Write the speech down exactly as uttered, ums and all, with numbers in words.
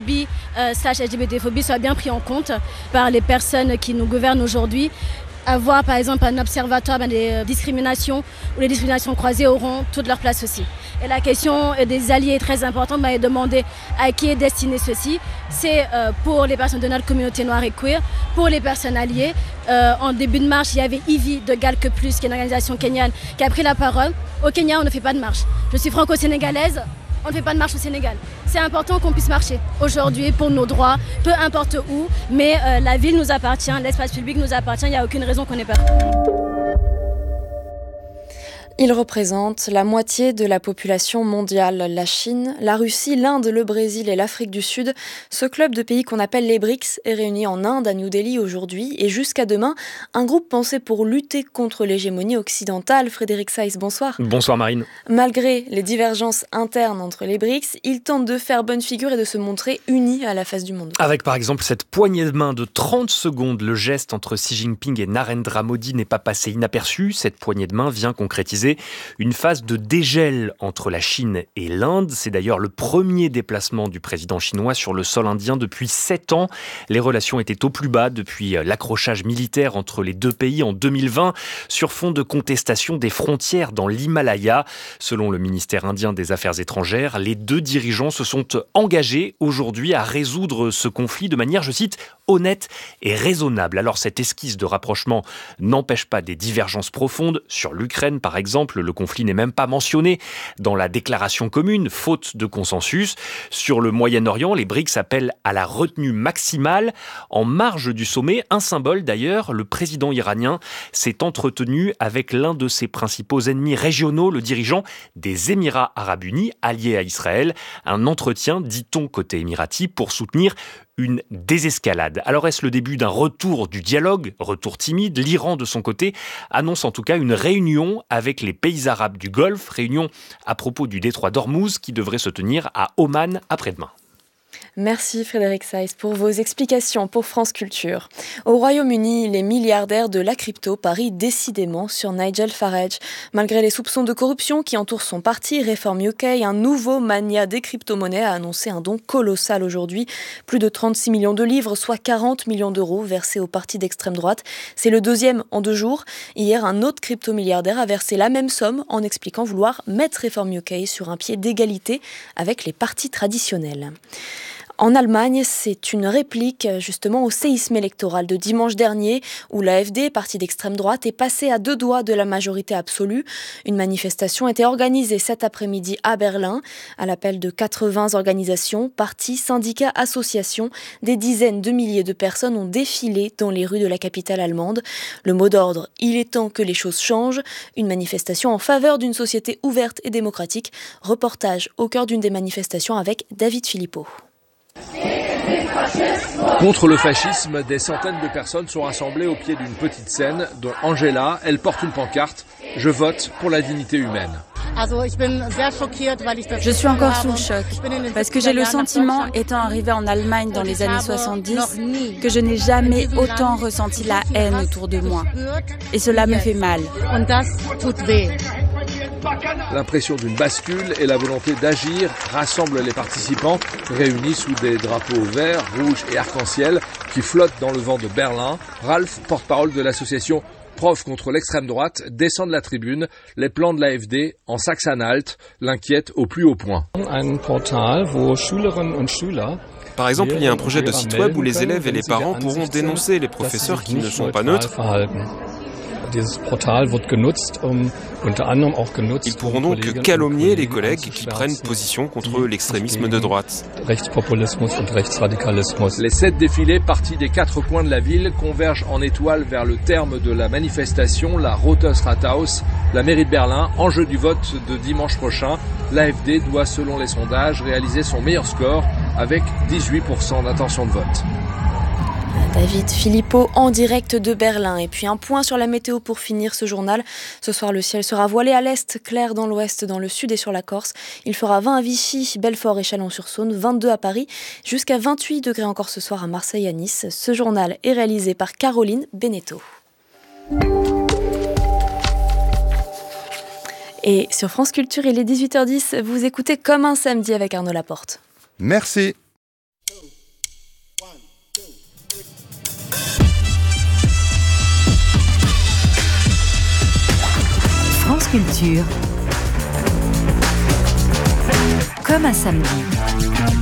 Bi euh, slash L G B T phobie soit bien pris en compte par les personnes qui nous gouvernent aujourd'hui. Avoir par exemple un observatoire ben, des euh, discriminations où les discriminations croisées auront toute leur place aussi. Et la question des alliés est très importante, ben, et demander à qui est destiné ceci. C'est euh, pour les personnes de notre communauté noire et queer, pour les personnes alliées. Euh, en début de marche, il y avait Ivy de Galque Plus, qui est une organisation kenyane, qui a pris la parole. Au Kenya, on ne fait pas de marche. Je suis franco-sénégalaise. On ne fait pas de marche au Sénégal. C'est important qu'on puisse marcher aujourd'hui pour nos droits, peu importe où, mais euh, la ville nous appartient, l'espace public nous appartient, il n'y a aucune raison qu'on n'ait pas. Il représente la moitié de la population mondiale. La Chine, la Russie, l'Inde, le Brésil et l'Afrique du Sud. Ce club de pays qu'on appelle les B R I C S est réuni en Inde, à New Delhi aujourd'hui. Et jusqu'à demain, un groupe pensé pour lutter contre l'hégémonie occidentale. Frédéric Saïs, bonsoir. Bonsoir Marine. Malgré les divergences internes entre les B R I C S, ils tentent de faire bonne figure et de se montrer unis à la face du monde. Avec par exemple cette poignée de main de trente secondes, le geste entre Xi Jinping et Narendra Modi n'est pas passé inaperçu. Cette poignée de main vient concrétiser une phase de dégel entre la Chine et l'Inde. C'est d'ailleurs le premier déplacement du président chinois sur le sol indien depuis sept ans. Les relations étaient au plus bas depuis l'accrochage militaire entre les deux pays en deux mille vingt sur fond de contestation des frontières dans l'Himalaya. Selon le ministère indien des Affaires étrangères, les deux dirigeants se sont engagés aujourd'hui à résoudre ce conflit de manière, je cite, honnête et raisonnable. Alors cette esquisse de rapprochement n'empêche pas des divergences profondes. Sur l'Ukraine, par exemple, le conflit n'est même pas mentionné dans la déclaration commune, faute de consensus. Sur le Moyen-Orient, les B R I C S appellent à la retenue maximale. En marge du sommet, un symbole d'ailleurs, le président iranien s'est entretenu avec l'un de ses principaux ennemis régionaux, le dirigeant des Émirats arabes unis, alliés à Israël. Un entretien, dit-on côté émirati, pour soutenir une désescalade. Alors est-ce le début d'un retour du dialogue, retour timide? L'Iran, de son côté, annonce en tout cas une réunion avec les pays arabes du Golfe, réunion à propos du détroit d'Ormuz qui devrait se tenir à Oman après-demain. Merci Frédéric Saïs pour vos explications pour France Culture. Au Royaume-Uni, les milliardaires de la crypto parient décidément sur Nigel Farage. Malgré les soupçons de corruption qui entourent son parti Reform U K, un nouveau mania des crypto-monnaies a annoncé un don colossal aujourd'hui. Plus de trente-six millions de livres, soit quarante millions d'euros versés au parti d'extrême droite. C'est le deuxième en deux jours. Hier, un autre crypto-milliardaire a versé la même somme en expliquant vouloir mettre Reform U K sur un pied d'égalité avec les partis traditionnels. En Allemagne, c'est une réplique justement au séisme électoral de dimanche dernier où l'A F D, parti d'extrême droite, est passé à deux doigts de la majorité absolue. Une manifestation était organisée cet après-midi à Berlin. À l'appel de quatre-vingts organisations, partis, syndicats, associations, des dizaines de milliers de personnes ont défilé dans les rues de la capitale allemande. Le mot d'ordre, il est temps que les choses changent. Une manifestation en faveur d'une société ouverte et démocratique. Reportage au cœur d'une des manifestations avec David Philippot. Contre le fascisme, des centaines de personnes sont rassemblées au pied d'une petite scène, dont Angela. Elle porte une pancarte « Je vote pour la dignité humaine ». Je suis encore sous le choc, parce que j'ai le sentiment, étant arrivée en Allemagne dans les années soixante-dix, que je n'ai jamais autant ressenti la haine autour de moi. Et cela me fait mal. L'impression d'une bascule et la volonté d'agir rassemblent les participants réunis sous des drapeaux verts, rouges et arc-en-ciel qui flottent dans le vent de Berlin. Ralph, porte-parole de l'association Prof contre l'extrême droite, descend de la tribune. Les plans de l'A F D en Sachsen-Anhalt l'inquiètent au plus haut point. Par exemple, il y a un projet de site web où les élèves et les parents pourront dénoncer les professeurs qui ne sont pas neutres. Ils pourront donc calomnier les collègues qui prennent position contre l'extrémisme de droite. Les sept défilés partis des quatre coins de la ville convergent en étoile vers le terme de la manifestation, la Rotes Rathaus, la mairie de Berlin. Enjeu du vote de dimanche prochain, l'A F D doit, selon les sondages, réaliser son meilleur score avec dix-huit pour cent d'intention de vote. David Philippot en direct de Berlin. Et puis un point sur la météo pour finir ce journal. Ce soir, le ciel sera voilé à l'est, clair dans l'ouest, dans le sud et sur la Corse. Il fera vingt à Vichy, Belfort et Chalon-sur-Saône, vingt-deux à Paris, jusqu'à vingt-huit degrés encore ce soir à Marseille et à Nice. Ce journal est réalisé par Caroline Beneteau. Et sur France Culture, il est dix-huit heures dix. Vous écoutez Comme un samedi avec Arnaud Laporte. Merci. France Culture. Comme un samedi.